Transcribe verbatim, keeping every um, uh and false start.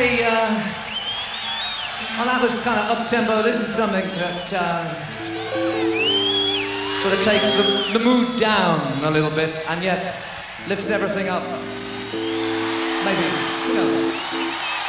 Okay, uh, well, that was kind of up-tempo. This is something that uh, sort of takes the, the mood down a little bit and yet lifts everything up. Maybe, who knows?